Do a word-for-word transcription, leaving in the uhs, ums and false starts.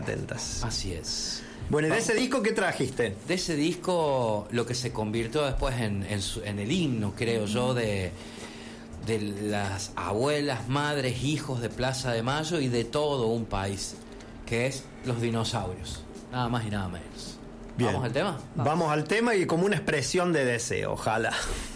atentas. Así es. Bueno, ¿y de ese disco qué trajiste? De ese disco, lo que se convirtió después en, en, su, en el himno, creo yo, de, de las abuelas, madres, hijos de Plaza de Mayo y de todo un país, que es los dinosaurios, nada más y nada menos. Bien. ¿Vamos al tema? Vamos. Vamos al tema y como una expresión de deseo, ojalá.